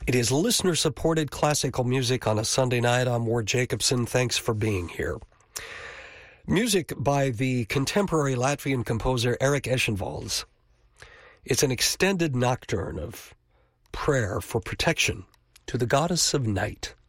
It is listener-supported classical music on a Sunday night. I'm Ward Jacobson. Thanks for being here. Music by the contemporary Latvian composer Erik Eschenwalds. It's an extended nocturne of prayer for protection to the goddess of night.